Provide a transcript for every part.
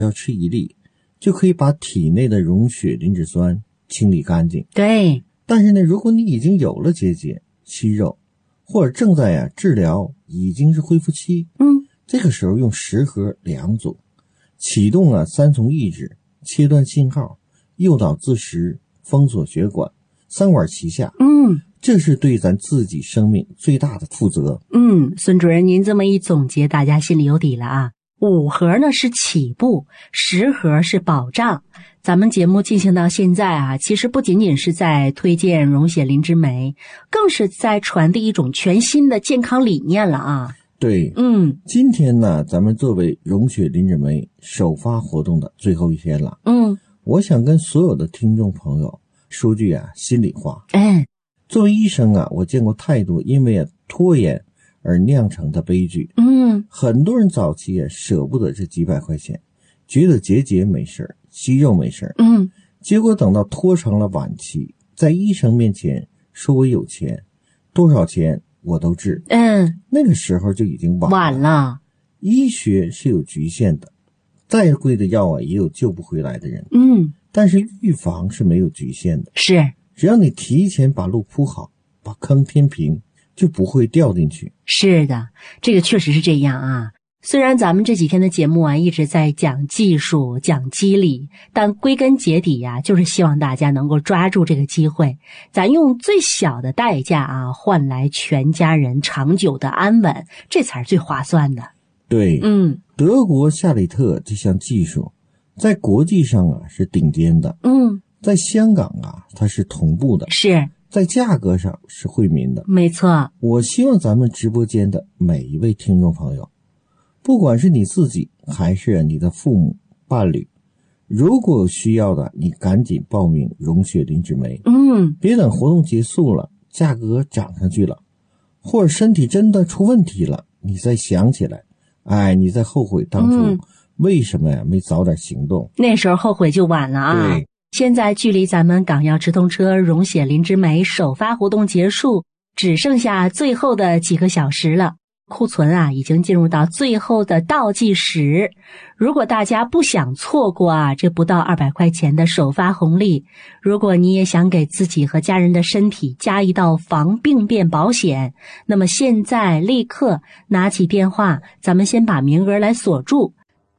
要吃1粒就可以把体内的溶血磷脂酸清理干净。 对， 但是呢，如果你已经有了结节、息肉，或者正在治疗，已经是恢复期，这个时候用10盒2组，启动3重抑制，切断信号，诱导自食，封锁血管，3管齐下。这是对咱自己生命最大的负责。 孙主任，您这么一总结，大家心里有底了啊。5盒呢是起步，10盒是保障。咱们节目进行到现在啊，其实不仅仅是在推荐溶血磷脂酶，更是在传递一种全新的健康理念了啊。 对，今天呢，咱们作为溶血磷脂酶首发活动的最后一天了。我想跟所有的听众朋友说句心里话。作为医生我见过太多因为拖延而酿成的悲剧。很多人早期舍不得这几百块钱，觉得结节没事，息肉没事，结果等到拖成了晚期，在医生面前说我有钱，多少钱我都治。那个时候就已经晚了。医学是有局限的，再贵的药也有救不回来的人。但是预防是没有局限的。 是， 只要你提前把路铺好，把坑填平，就不会掉进去。 是的，这个确实是这样啊。虽然咱们这几天的节目一直在讲技术、讲机理，但归根结底就是希望大家能够抓住这个机会，咱用最小的代价换来全家人长久的安稳，这才是最划算的。 对，德国夏里特这项技术在国际上是顶尖的。在香港它是同步的， 是在价格上是惠民的。 没错。 我希望咱们直播间的每一位听众朋友，不管是你自己还是你的父母、伴侣，如果有需要的，你赶紧报名溶血磷脂酶。别等活动结束了，价格涨上去了，或者身体真的出问题了，你再想起来，你再后悔当初为什么没早点行动， 那时候后悔就晚了啊。 对， 现在距离咱们港药直通车溶血磷脂酶首发活动结束只剩下最后的几个小时了，库存已经进入到最后的倒计时。如果大家不想错过这不到200块钱的首发红利，如果你也想给自己和家人的身体加一道防病变保险，那么现在立刻拿起电话，咱们先把名额来锁住。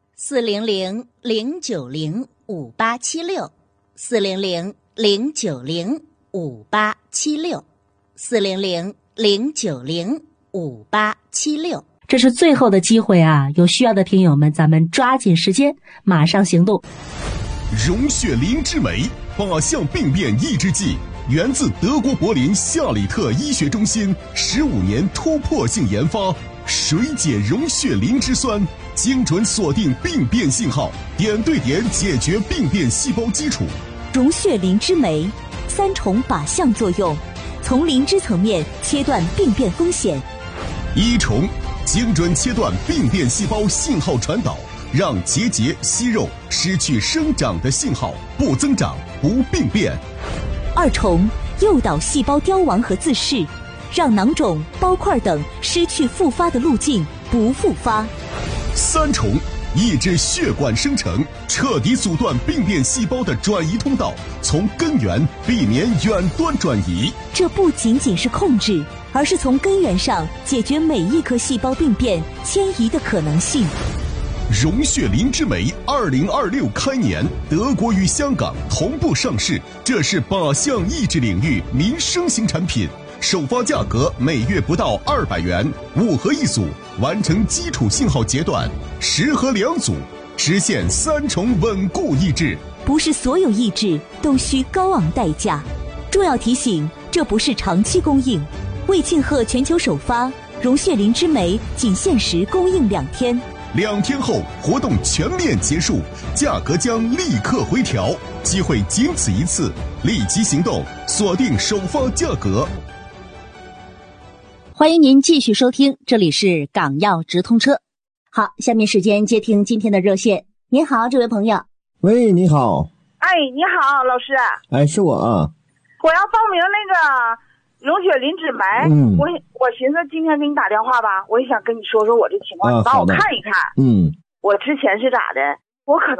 400-090-5876 400-090-5876 400-090-5876。 这是最后的机会有需要的听友们，咱们抓紧时间，马上行动。 溶血磷脂酶靶向病变抑制剂，源自德国柏林夏里特医学中心15年突破性研发，水解溶血磷脂酸，精准锁定病变信号，点对点解决病变细胞基础。 溶血磷脂酶3重靶向作用，从磷脂层面切断病变风险。 1重，精准切断病变细胞信号传导，让结节、息肉失去生长的信号，不增长，不病变。 2重，诱导细胞凋亡和自噬，让囊肿、包块等失去复发的路径，不复发。 3重，抑制血管生成，彻底阻断病变细胞的转移通道，从根源避免远端转移。 这不仅仅是控制，而是从根源上解决每一颗细胞病变迁移的可能性。 溶血磷脂酶2026开年，德国与香港同步上市，这是靶向抑制领域民生型产品，首发价格每月不到200元，5盒1组，完成基础信号截断，10盒2组，实现3重稳固抑制。 不是所有抑制都需高昂代价。重要提醒，这不是长期供应。为庆贺全球首发，溶血磷脂酶仅限时供应2天。 2天后活动全面结束，价格将立刻回调，机会仅此一次，立即行动，锁定首发价格。 欢迎您继续收听，这里是港药直通车。好，下面时间接听今天的热线。您好，这位朋友。 喂，你好。 你好，老师。 是我我要报名那个溶血磷脂酶。我寻思今天给你打电话吧，我也想跟你说说我这情况，你帮我看一看。 我之前是咋的？ 我可能